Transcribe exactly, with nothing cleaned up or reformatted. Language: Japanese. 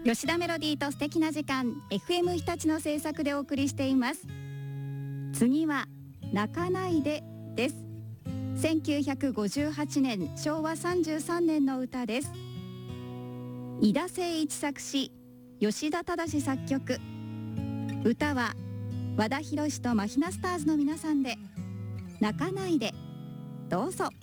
吉田メロディーと素敵な時間 エフエム 日立の制作でお送りしています。次は泣かないでです。せんきゅうひゃくごじゅうはちねんしょうわさんじゅうさんねんの歌です。井田誠一作詞、吉田忠作曲。歌は和田弘とマヒナスターズの皆さんで泣かないで。どうぞ。